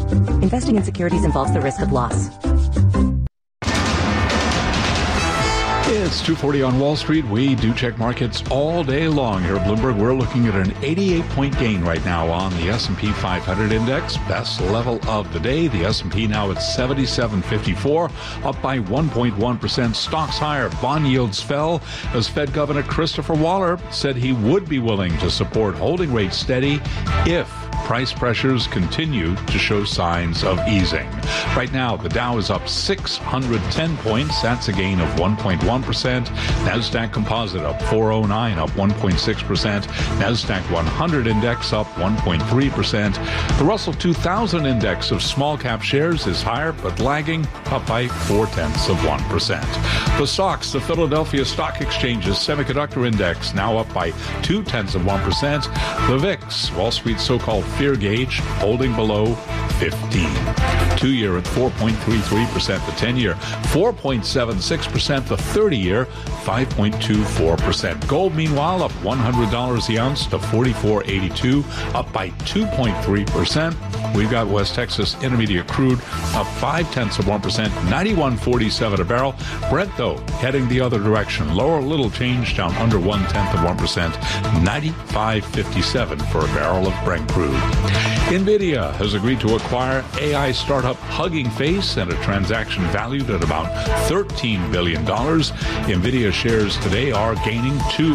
Investing in securities involves the risk of loss. It's 2:40 on Wall Street. We do check markets all day long here at Bloomberg. We're looking at an 88-point gain right now on the S&P 500 index. Best level of the day. The S&P now at 77.54, up by 1.1%. Stocks higher. Bond yields fell as Fed Governor Christopher Waller said he would be willing to support holding rates steady if price pressures continue to show signs of easing. Right now, the Dow is up 610 points. That's a gain of 1.1%. NASDAQ Composite up 409, up 1.6%. NASDAQ 100 index up 1.3%. The Russell 2000 index of small cap shares is higher, but lagging, up by 0.4%. The stocks, the Philadelphia Stock Exchange's semiconductor index, now up by 0.2%. The VIX, Wall Street's so-called fear gauge, holding below 15. 2-year at 4.33%, the 10-year 4.76%, the 30-year 5.24%. Gold, meanwhile, up $100 the ounce to $44.82, up by 2.3%. We've got West Texas Intermediate crude up 0.5%, 91.47 a barrel. Brent, though, heading the other direction, lower, little change, down under 0.1%, 95.57 for a barrel of Brent crude. NVIDIA has agreed to acquire AI startup Hugging Face at a transaction valued at about $13 billion. NVIDIA shares today are gaining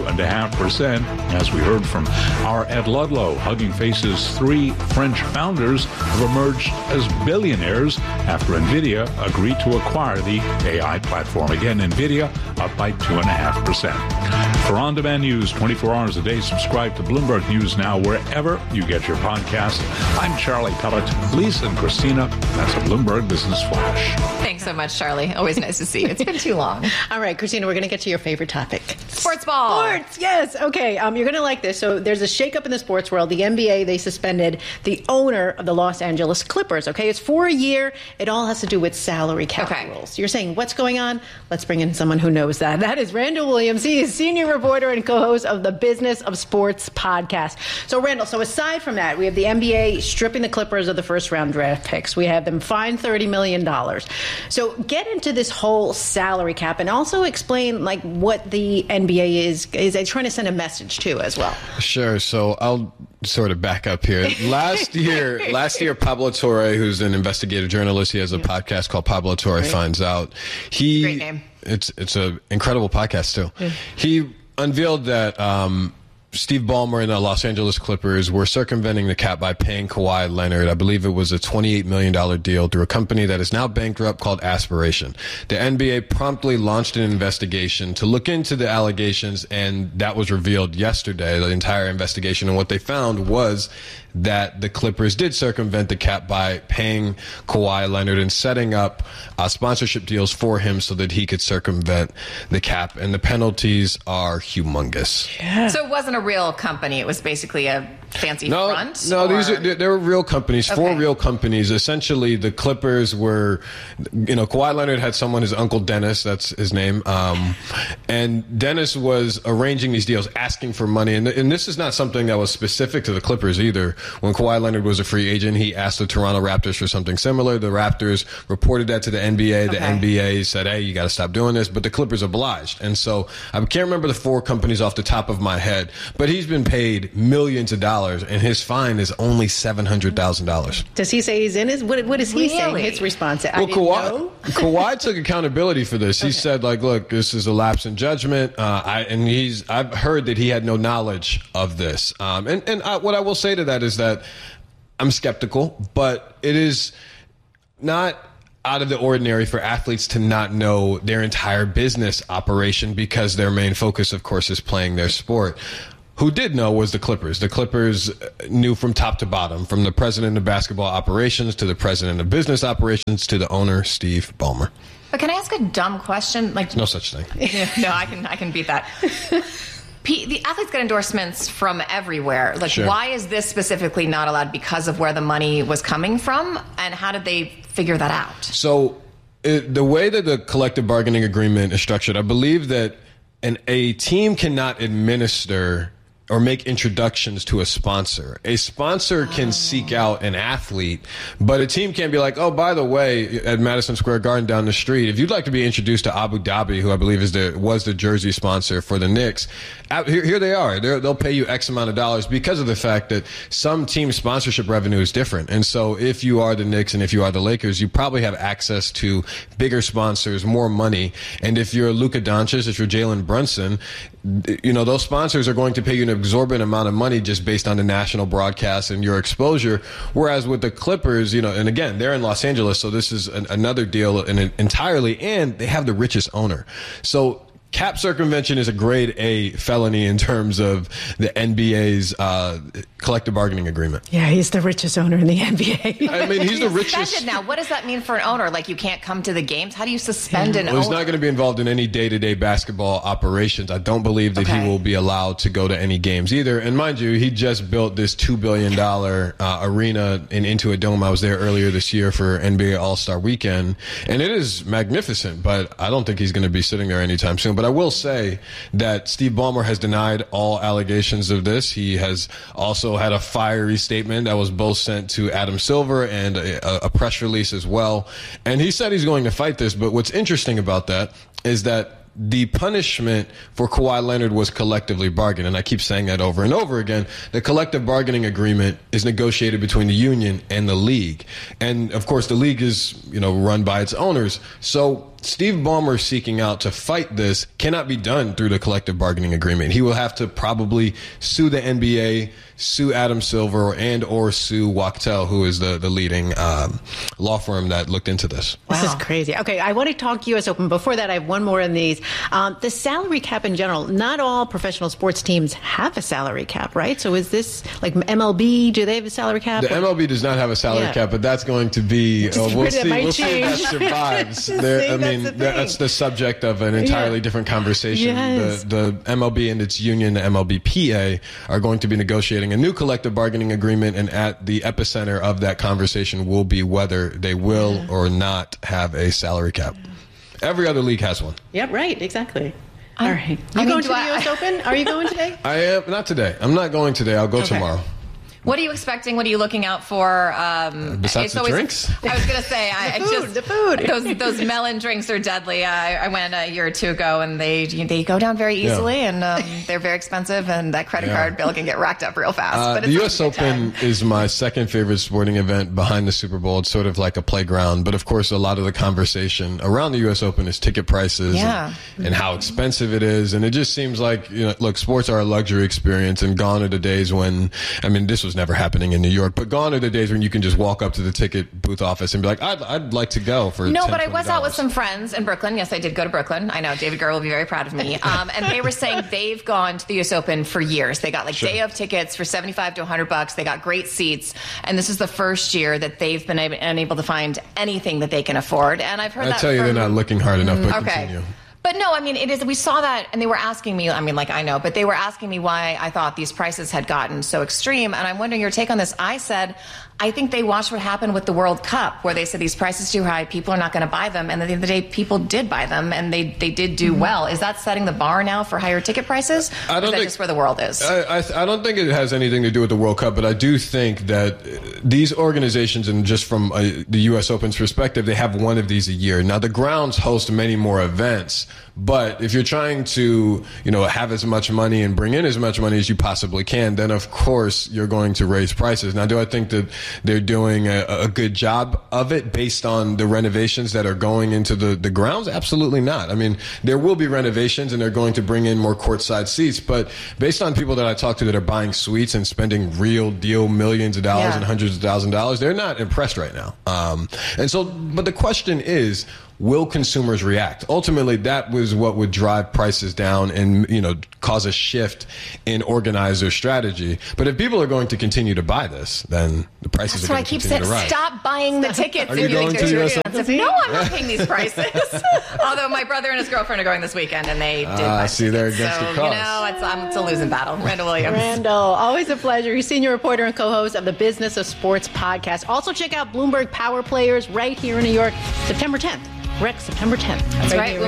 2.5%. As we heard from our Ed Ludlow, Hugging Face's 3 French founders have emerged as billionaires after NVIDIA agreed to acquire the AI platform. Again, NVIDIA up by 2.5%. For on-demand news 24 hours a day, subscribe to Bloomberg News Now wherever you get your podcast. I'm Charlie Pellet. Lisa and Christina, that's a Bloomberg Business Flash. Thanks so much, Charlie. Always nice to see you. It's been too long. All right, Christina, we're going to get to your favorite topic. Sports ball. Sports, yes. Okay, you're going to like this. So there's a shakeup in the sports world. The NBA, they suspended the owner of the Los Angeles Clippers. Okay, it's for a year. It all has to do with salary cap rules. You're saying, what's going on? Let's bring in someone who knows that. That is Randall Williams. He is senior reporter and co-host of the Business of Sports podcast. So, Randall, aside from that, we have the NBA stripping the Clippers of the first-round draft picks. We have them fined $30 million. So get into this whole salary cap and also explain, what the NBA is trying to send a message to as well. Sure. So I'll sort of back up here. Last year, Pablo Torre, who's an investigative journalist, he has a podcast called Pablo Torre Finds Out. Great name. It's an incredible podcast too. Yeah. He unveiled that Steve Ballmer and the Los Angeles Clippers were circumventing the cap by paying Kawhi Leonard. I believe it was a $28 million deal through a company that is now bankrupt called Aspiration. The NBA promptly launched an investigation to look into the allegations, and that was revealed yesterday, the entire investigation. And what they found was that the Clippers did circumvent the cap by paying Kawhi Leonard and setting up sponsorship deals for him so that he could circumvent the cap. And the penalties are humongous. Yeah. So it wasn't a real company. It was basically a fancy front? No, they were real companies, 4 real companies. Essentially, the Clippers were, Kawhi Leonard had someone, his uncle Dennis, that's his name. And Dennis was arranging these deals, asking for money. And this is not something that was specific to the Clippers either. When Kawhi Leonard was a free agent, he asked the Toronto Raptors for something similar. The Raptors reported that to the NBA. The NBA said, hey, you got to stop doing this. But the Clippers obliged. And so I can't remember the 4 companies off the top of my head, but he's been paid millions of dollars, and his fine is only $700,000. Does he say he's in his? What is he saying? His response? Well, Kawhi took accountability for this. He said, look, this is a lapse in judgment. I've heard that he had no knowledge of this. What I will say to that is that I'm skeptical, but it is not out of the ordinary for athletes to not know their entire business operation because their main focus, of course, is playing their sport. Who did know was the Clippers. The Clippers knew from top to bottom, from the president of basketball operations to the president of business operations to the owner, Steve Ballmer. But can I ask a dumb question? No such thing. No, I can beat that. The athletes get endorsements from everywhere. Sure. Why is this specifically not allowed? Because of where the money was coming from? And how did they figure that out? So the way that the collective bargaining agreement is structured, I believe that a team cannot administer or make introductions to a sponsor. A sponsor can seek out an athlete, but a team can't be like, oh, by the way, at Madison Square Garden down the street, if you'd like to be introduced to Abu Dhabi, who I believe was the jersey sponsor for the Knicks, here they are. They'll pay you X amount of dollars because of the fact that some team sponsorship revenue is different. And so if you are the Knicks and if you are the Lakers, you probably have access to bigger sponsors, more money. And if you're Luka Doncic, if you're Jalen Brunson, those sponsors are going to pay you an exorbitant amount of money just based on the national broadcast and your exposure. Whereas with the Clippers, and again, they're in Los Angeles, so this is another deal entirely, and they have the richest owner. So cap circumvention is a grade A felony in terms of the NBA's collective bargaining agreement. Yeah, he's the richest owner in the NBA. I mean, he's the richest. Suspended now. What does that mean for an owner? Like, you can't come to the games? How do you suspend an owner? He's not going to be involved in any day-to-day basketball operations. I don't believe that he will be allowed to go to any games either. And mind you, he just built this $2 billion arena in Intuit Dome. I was there earlier this year for NBA All-Star Weekend, and it is magnificent, but I don't think he's going to be sitting there anytime soon. But I will say that Steve Ballmer has denied all allegations of this. He has also had a fiery statement that was both sent to Adam Silver and a press release as well. And he said he's going to fight this. But what's interesting about that is that the punishment for Kawhi Leonard was collectively bargained. And I keep saying that over and over again. The collective bargaining agreement is negotiated between the union and the league. And of course, the league is, run by its owners. So Steve Ballmer seeking out to fight this cannot be done through the collective bargaining agreement. He will have to probably sue the NBA, sue Adam Silver, or sue Wachtell, who is the leading law firm that looked into this. Wow. This is crazy. Okay, I want to talk U.S. Open. Before that, I have one more in these. The salary cap in general, not all professional sports teams have a salary cap, right? So is this like MLB? Do they have a salary cap? The MLB does not have a salary cap, but that's going to be, we'll see if that survives. That's the subject of an entirely different conversation. Yes. The MLB and its union, the MLBPA, are going to be negotiating a new collective bargaining agreement, and at the epicenter of that conversation will be whether they will or not have a salary cap. Every other league has one. Yep, right, exactly. All right. You going to the U.S. Open? Are you going today? I am. Not today. I'm not going today. I'll go tomorrow. What are you expecting? What are you looking out for? Besides the drinks? I was going to say, the food. Those melon drinks are deadly. I went a year or two ago, and they go down very easily, and they're very expensive, and that credit card bill can get racked up real fast. But the U.S. Open is my second favorite sporting event behind the Super Bowl. It's sort of like a playground. But, of course, a lot of the conversation around the U.S. Open is ticket prices and how expensive it is. And it just seems like, look, sports are a luxury experience, and gone are the days when, this was never happening in New York, but gone are the days when you can just walk up to the ticket booth office and be like, I'd like to go for No, but I was out with some friends in Brooklyn. Yes, I did go to Brooklyn. I know David Gurr will be very proud of me. And they were saying they've gone to the US Open for years. They got day of tickets for $75 to $100. They got great seats. And this is the first year that they've been unable to find anything that they can afford. And I've heard I tell you, they're not looking hard enough, but continue. But no, it is. We saw that, and they were asking me. I know, but they were asking me why I thought these prices had gotten so extreme. And I'm wondering your take on this. I said, I think they watched what happened with the World Cup, where they said these prices too high, people are not going to buy them. And at the end of the day, people did buy them, and they did do well. Is that setting the bar now for higher ticket prices? I don't think just where the world is. I don't think it has anything to do with the World Cup, but I do think that these organizations, and just from the U.S. Open's perspective, they have one of these a year. Now, the grounds host many more events, but if you're trying to, have as much money and bring in as much money as you possibly can, then of course you're going to raise prices. Now, do I think that they're doing a good job of it based on the renovations that are going into the grounds? Absolutely not. There will be renovations, and they're going to bring in more courtside seats, but based on people that I talk to that are buying suites and spending real deal millions of dollars and hundreds of thousands of dollars, they're not impressed right now. But the question is, will consumers react? Ultimately, that was what would drive prices down and, cause a shift in organizer strategy. But if people are going to continue to buy this, then the prices are going to continue to rise. Stop buying the tickets. Are you going to the US Open? No, I'm not paying these prices. Although my brother and his girlfriend are going this weekend, and they did buy see, they're against your cause. It's a losing battle. Randall Williams. Randall, always a pleasure. He's senior reporter and co-host of the Business of Sports podcast. Also, check out Bloomberg Power Players right here in New York, September 10th. September 10th. That's right.